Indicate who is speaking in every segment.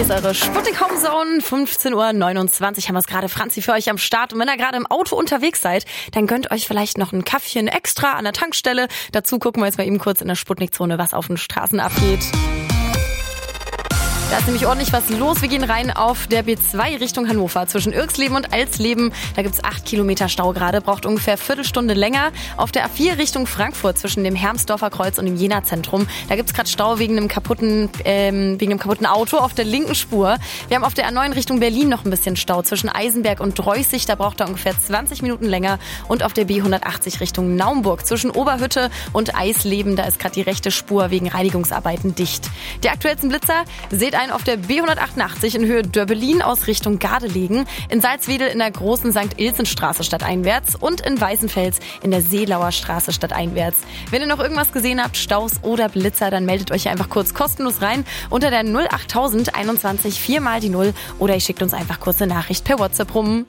Speaker 1: ist eure Sputnik Homezone. 15:29 Uhr haben wir es gerade. Franzi für euch am Start. Und wenn ihr gerade im Auto unterwegs seid, dann gönnt euch vielleicht noch ein Kaffeechen extra an der Tankstelle. Dazu gucken wir jetzt mal eben kurz in der Sputnik-Zone, was auf den Straßen abgeht. Da ist nämlich ordentlich was los. Wir gehen rein auf der B2 Richtung Hannover zwischen Irxleben und Alsleben. Da gibt's 8 Kilometer Stau gerade, braucht ungefähr Viertelstunde länger. Auf der A4 Richtung Frankfurt zwischen dem Hermsdorfer Kreuz und dem Jena-Zentrum. Da gibt's gerade Stau wegen einem kaputten Auto auf der linken Spur. Wir haben auf der A9 Richtung Berlin noch ein bisschen Stau zwischen Eisenberg und Dreußig. Da braucht er ungefähr 20 Minuten länger. Und auf der B180 Richtung Naumburg zwischen Oberhütte und Eisleben. Da ist gerade die rechte Spur wegen Reinigungsarbeiten dicht. Die aktuellsten Blitzer seht ein auf der B188 in Höhe Dörbelin aus Richtung Gardelegen, in Salzwedel in der großen St. Ilsen-Straße stadteinwärts und in Weißenfels in der Seelauer Straße stadteinwärts. Wenn ihr noch irgendwas gesehen habt, Staus oder Blitzer, dann meldet euch hier einfach kurz kostenlos rein unter der 08000 21 4 mal die 0 oder ihr schickt uns einfach kurz eine Nachricht per WhatsApp rum.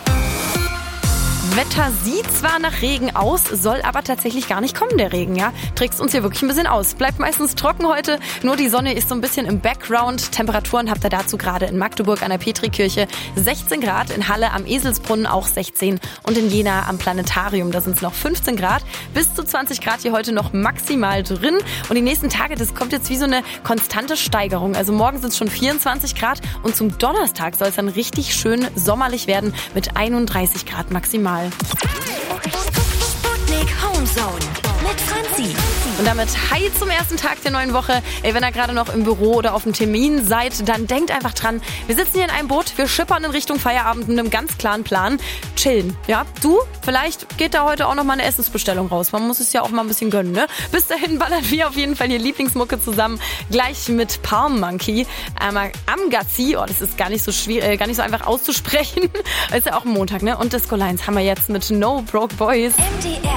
Speaker 1: Wetter sieht zwar nach Regen aus, soll aber tatsächlich gar nicht kommen, der Regen, ja. Trickst uns hier wirklich ein bisschen aus. Bleibt meistens trocken heute, nur die Sonne ist so ein bisschen im Background. Temperaturen habt ihr dazu gerade in Magdeburg an der Petrikirche 16 Grad, in Halle am Eselsbrunnen auch 16 und in Jena am Planetarium, da sind es noch 15 Grad. Bis zu 20 Grad hier heute noch maximal drin und die nächsten Tage, das kommt jetzt wie so eine konstante Steigerung. Also morgen sind es schon 24 Grad und zum Donnerstag soll es dann richtig schön sommerlich werden mit 31 Grad maximal.
Speaker 2: Sputnik Homezone mit Franzi.
Speaker 1: Und damit hi zum ersten Tag der neuen Woche. Wenn ihr gerade noch im Büro oder auf dem Termin seid, dann denkt einfach dran, wir sitzen hier in einem Boot, wir schippern in Richtung Feierabend mit einem ganz klaren Plan. Chillen, ja? Du, vielleicht geht da heute auch noch mal eine Essensbestellung raus. Man muss es ja auch mal ein bisschen gönnen, ne? Bis dahin ballern wir auf jeden Fall hier Lieblingsmucke zusammen. Gleich mit Palm Monkey. Amgazi, das ist gar nicht so schwierig, gar nicht so einfach auszusprechen. Ist ja auch ein Montag, ne? Und Disco Lines haben wir jetzt mit No Broke Boys.
Speaker 2: MDR